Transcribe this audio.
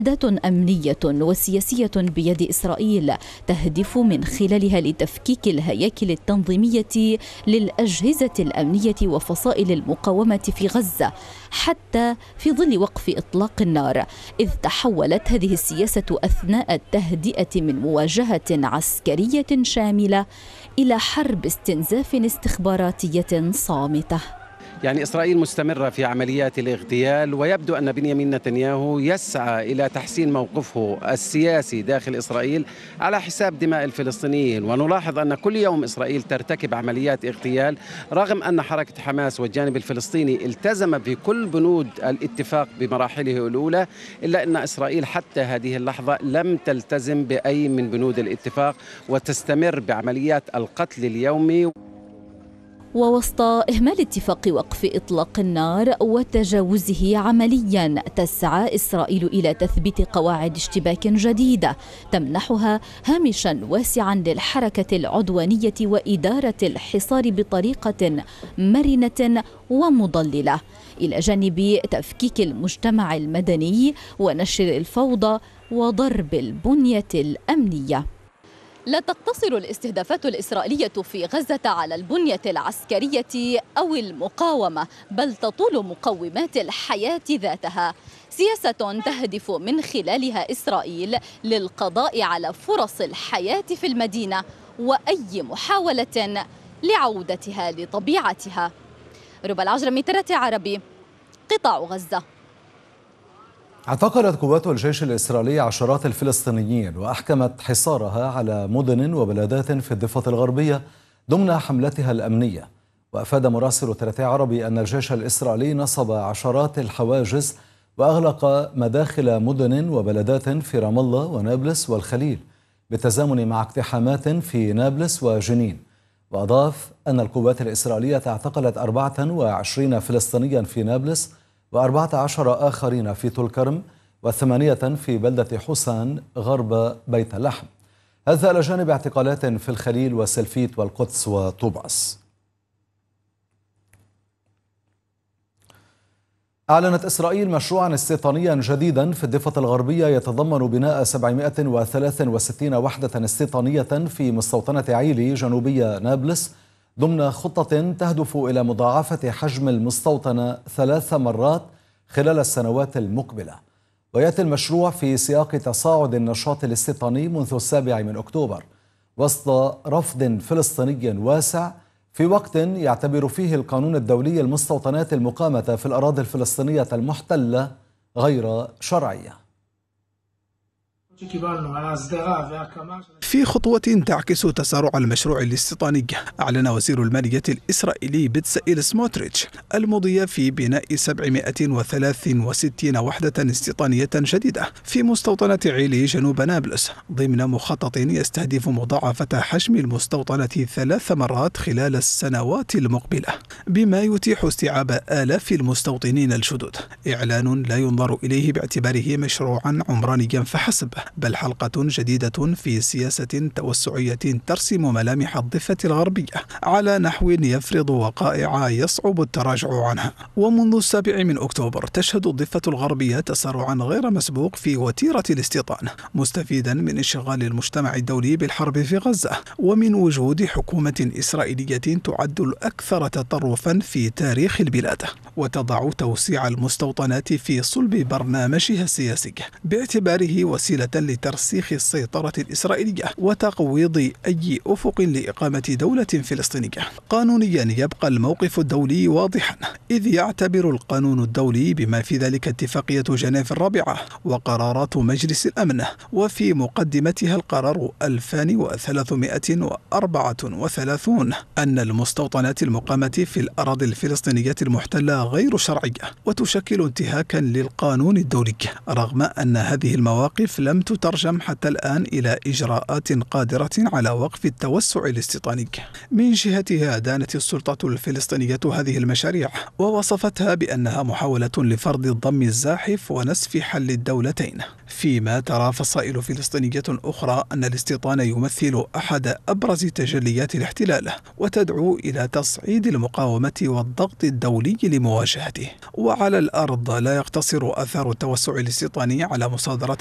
أداة أمنية وسياسية بيد إسرائيل تهدف من خلالها لتفكيك الهياكل التنظيمية للأجهزة الأمنية وفصائل المقاومة في غزة حتى في ظل وقف إطلاق النار، إذ تحولت هذه السياسة أثناء التهدئة من مواجهة عسكرية شاملة إلى حرب استنزاف استخباراتية صامتة. يعني إسرائيل مستمرة في عمليات الاغتيال، ويبدو أن بنيامين نتنياهو يسعى إلى تحسين موقفه السياسي داخل إسرائيل على حساب دماء الفلسطينيين. ونلاحظ أن كل يوم إسرائيل ترتكب عمليات اغتيال، رغم أن حركة حماس والجانب الفلسطيني التزم في كل بنود الاتفاق بمراحله الأولى، إلا أن إسرائيل حتى هذه اللحظة لم تلتزم بأي من بنود الاتفاق وتستمر بعمليات القتل اليومي. ووسط إهمال اتفاق وقف إطلاق النار وتجاوزه عمليا، تسعى إسرائيل إلى تثبيت قواعد اشتباك جديدة تمنحها هامشا واسعا للحركة العدوانية وإدارة الحصار بطريقة مرنة ومضللة، إلى جانب تفكيك المجتمع المدني ونشر الفوضى وضرب البنية الأمنية. لا تقتصر الاستهدافات الإسرائيلية في غزة على البنية العسكرية أو المقاومة، بل تطول مقومات الحياة ذاتها، سياسة تهدف من خلالها إسرائيل للقضاء على فرص الحياة في المدينة وأي محاولة لعودتها لطبيعتها. ربى العجرمي، ترى عربي، قطاع غزة. اعتقلت قوات الجيش الإسرائيلي عشرات الفلسطينيين وأحكمت حصارها على مدن وبلدات في الضفة الغربية ضمن حملتها الأمنية. وأفاد مراسل ترتي عربي أن الجيش الإسرائيلي نصب عشرات الحواجز وأغلق مداخل مدن وبلدات في رام الله ونابلس والخليل، بالتزامن مع اقتحامات في نابلس وجنين. وأضاف أن القوات الإسرائيلية اعتقلت 24 فلسطينيا في نابلس و14 آخرين في طول كرم و8 في بلدة حسان غرب بيت لحم، هذا إلى جانب اعتقالات في الخليل وسلفيت والقدس وطوبعس. أعلنت إسرائيل مشروعا استيطانيا جديدا في الضفة الغربية يتضمن بناء 763 وحدة استيطانية في مستوطنة عيلي جنوبي نابلس، ضمن خطة تهدف إلى مضاعفة حجم المستوطنة 3 مرات خلال السنوات المقبلة. ويأتي المشروع في سياق تصاعد النشاط الاستيطاني منذ 7 أكتوبر وسط رفض فلسطيني واسع، في وقت يعتبر فيه القانون الدولي المستوطنات المقامة في الأراضي الفلسطينية المحتلة غير شرعية. في خطوة تعكس تسارع المشروع الاستيطاني، أعلن وزير المالية الإسرائيلي بتسائيل سموتريتش المضي في بناء 763 وحدة استيطانية جديدة في مستوطنة عيلي جنوب نابلس، ضمن مخطط يستهدف مضاعفة حجم المستوطنة 3 مرات خلال السنوات المقبلة، بما يتيح استيعاب آلاف المستوطنين الجدد. إعلان لا ينظر إليه باعتباره مشروعا عمرانيا فحسب، بل حلقة جديدة في سياسة توسعية ترسم ملامح الضفة الغربية على نحو يفرض وقائع يصعب التراجع عنها. ومنذ 7 أكتوبر تشهد الضفة الغربية تسارعا غير مسبوق في وتيرة الاستيطان، مستفيدا من انشغال المجتمع الدولي بالحرب في غزة ومن وجود حكومة إسرائيلية تعد الأكثر تطرفا في تاريخ البلاد، وتضع توسيع المستوطنات في صلب برنامجها السياسي باعتباره وسيلة لترسيخ السيطرة الإسرائيلية وتقويض أي أفق لإقامة دولة فلسطينية. قانونيا يبقى الموقف الدولي واضحا، إذ يعتبر القانون الدولي بما في ذلك اتفاقية جنيف الرابعة وقرارات مجلس الأمن، وفي مقدمتها القرار 2334 أن المستوطنات المقامة في الأراضي الفلسطينية المحتلة غير شرعية وتشكل انتهاكا للقانون الدولي، رغم أن هذه المواقف لم تترجم حتى الآن إلى إجراءات قادرة على وقف التوسع الاستيطاني. من جهتها دانت السلطة الفلسطينية هذه المشاريع ووصفتها بأنها محاولة لفرض الضم الزاحف ونسف حل الدولتين، فيما ترى فصائل فلسطينية أخرى أن الاستيطان يمثل أحد أبرز تجليات الاحتلال، وتدعو إلى تصعيد المقاومة والضغط الدولي لمواجهته. وعلى الأرض لا يقتصر آثار التوسع الاستيطاني على مصادرة